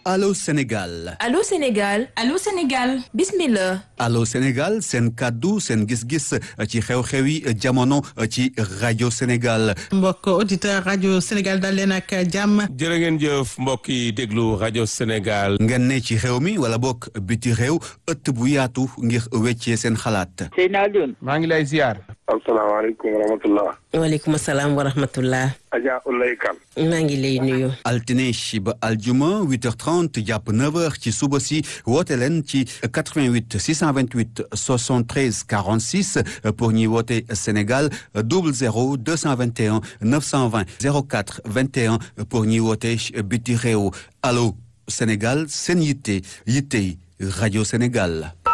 Allô Sénégal. Allô Sénégal. Allô Sénégal. Bismillah. Allô Sénégal seen kaddu seen gis-gis ci xew-xewi jamono ci rajo Sénégal. mbokk auditeur rajo Sénégal dal leen ak jàmm. jërë ngeen jëf mbokk yi déglu rajo Sénégal. ngeen ne ci xew mi wala bokk biti réew ëtt bu yaatu ngir weccee seen xalaat. Seydina Alioune. maa ngi lay ziar. asalaamaaleykum wa rahmatullah. waaleykum salaam wa rahmatullah. Adja Oulaye Kane. maa ngi lay nuyu. altine ba aljuma 8h30 jàpp 9h ci suba si woote leen ci 88 628 73 46 pour ñuy woote Sénégal 00 221 920 04 21 pour ñuy woote biti réew allo Sénégal seen yitte rajo Sénégal.